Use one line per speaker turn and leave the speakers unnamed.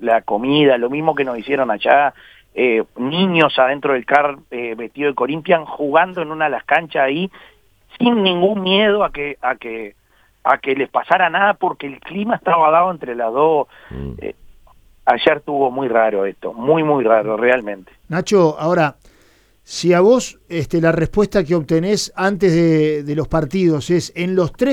la comida, lo mismo que nos hicieron allá, niños adentro del car vestido de Corinthians jugando en una de las canchas ahí sin ningún miedo a que les pasara nada porque el clima estaba dado entre las dos. Ayer estuvo muy raro esto, muy raro realmente.
Nacho, ahora, si a vos la respuesta que obtenés antes de los partidos es en los 3